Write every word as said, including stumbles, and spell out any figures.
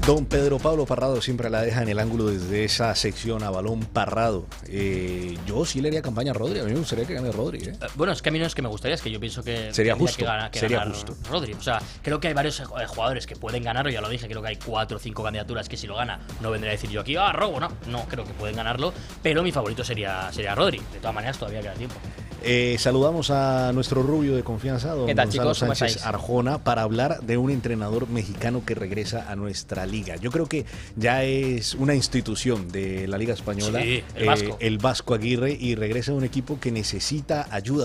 Don Pedro Pablo Parrado siempre la deja en el ángulo desde esa sección a balón parrado. Eh, yo sí le haría campaña a Rodri. A mí me gustaría que gane Rodri. ¿eh? Uh, bueno, es que a mí no es que me gustaría, es que yo pienso que sería justo. Que gana, que sería ganar justo. Rodri. O sea, creo que hay varios jugadores que pueden ganarlo. Ya lo dije, creo que hay cuatro o cinco candidaturas que si lo gana no vendré a decir yo aquí, ah, Robo, no. No, creo que pueden ganarlo. Pero mi favorito sería, sería Rodri. De todas maneras, todavía queda tiempo. Eh, saludamos a nuestro rubio de confianza, don ¿Qué tal, Gonzalo chicos? ¿Cómo Sánchez estáis? Arjona, para hablar de un entrenador mexicano que regresa a nuestra liga. Yo creo que ya es una institución de la Liga Española, sí, el Vasco. Eh, el Vasco Aguirre, y regresa a un equipo que necesita ayuda.